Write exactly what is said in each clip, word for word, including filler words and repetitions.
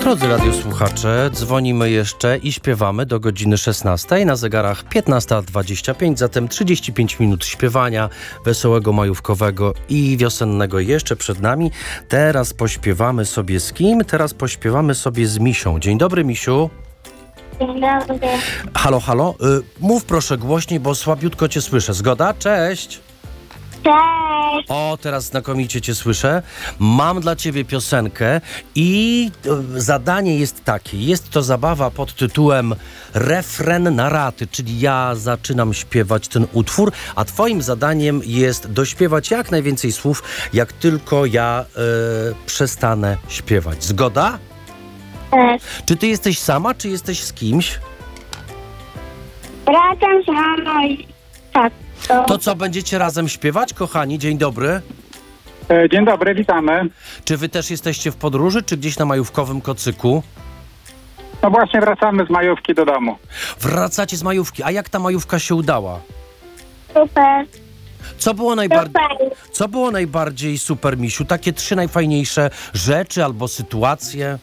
Drodzy radiosłuchacze, dzwonimy jeszcze i śpiewamy do godziny szesnastej, na zegarach piętnasta dwadzieścia pięć, zatem trzydzieści pięć minut śpiewania wesołego, majówkowego i wiosennego jeszcze przed nami. Teraz pośpiewamy sobie z kim? Teraz pośpiewamy sobie z Misią. Dzień dobry, Misiu. Dzień dobry. Halo, halo. Y, mów proszę głośniej, bo słabiutko cię słyszę. Zgoda? Cześć. Cześć. O, teraz znakomicie cię słyszę. Mam dla ciebie piosenkę i e, zadanie jest takie. Jest to zabawa pod tytułem refren na raty, czyli ja zaczynam śpiewać ten utwór, a twoim zadaniem jest dośpiewać jak najwięcej słów, jak tylko ja e, przestanę śpiewać. Zgoda? Tak. Czy ty jesteś sama, czy jesteś z kimś? Razem z mamą i tatą. To co, będziecie razem śpiewać, kochani? Dzień dobry. E, Dzień dobry, witamy. Czy wy też jesteście w podróży, czy gdzieś na majówkowym kocyku? No właśnie wracamy z majówki do domu. Wracacie z majówki. A jak ta majówka się udała? Super. Co było, najbar- Super. Co było najbardziej super, Misiu? Takie trzy najfajniejsze rzeczy albo sytuacje?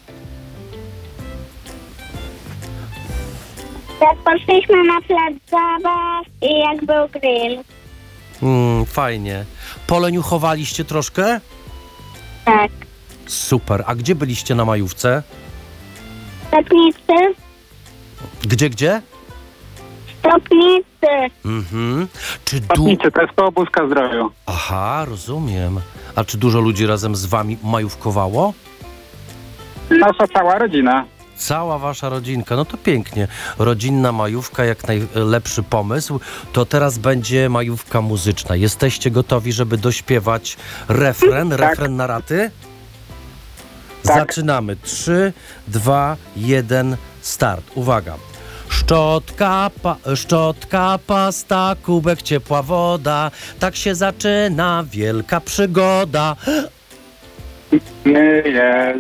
Jak poszliśmy na plac zabaw i jak był grill. Mm, fajnie. Poleniuchowaliście troszkę? Tak. Super. A gdzie byliście na majówce? Stopnicy. Gdzie, gdzie? Stopnicy. Mhm. Czy du... Patnicy, to jest to obózka zdrowiu. Aha, rozumiem. A czy dużo ludzi razem z wami majówkowało? Nasza cała rodzina. Cała wasza rodzinka, no to pięknie. Rodzinna majówka, jak najlepszy pomysł. To teraz będzie majówka muzyczna. Jesteście gotowi, żeby dośpiewać refren, Tak. refren na raty? Tak. Zaczynamy. Trzy, dwa, jeden, start. Uwaga. Szczotka, pa, szczotka, pasta, kubek, ciepła woda. Tak się zaczyna wielka przygoda. Myję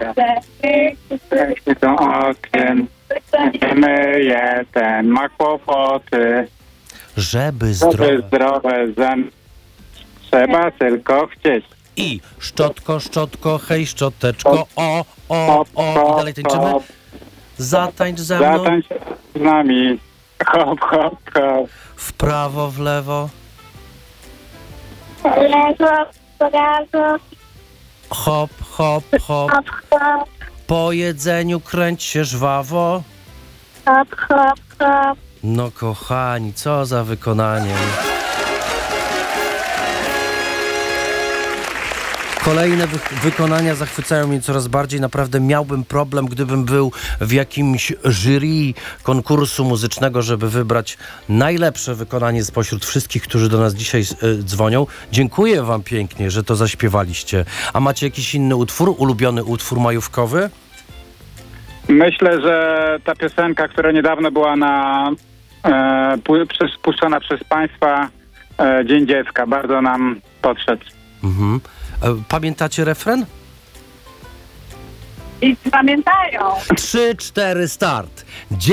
ze do okien. Myję ten, ma kłopoty. Żeby Zdrowe, zdrowe. zdrowe zęby. Trzeba tylko chcieć. I szczotko, szczotko, hej, szczoteczko, o, o, Hop, o. I hop, dalej tańczymy. hop. Zatańcz ze mną. Zatańcz z nami. Hop, hop, hop. W prawo, w lewo. Lewo, prawo, Hop, hop, hop. hop, hop, Po jedzeniu kręć się żwawo. hop, hop, hop. No kochani, co za wykonanie. Kolejne wy- wykonania zachwycają mnie coraz bardziej. Naprawdę miałbym problem, gdybym był w jakimś jury konkursu muzycznego, żeby wybrać najlepsze wykonanie spośród wszystkich, którzy do nas dzisiaj y, dzwonią. Dziękuję wam pięknie, że to zaśpiewaliście. A macie jakiś inny utwór, ulubiony utwór majówkowy? Myślę, że ta piosenka, która niedawno była na, e, pu- przez, puszczona przez Państwa, e, Dzień Dziecka, bardzo nam podszedł. Mhm. E, Pamiętacie refren? I pamiętają. Trzy, cztery, start.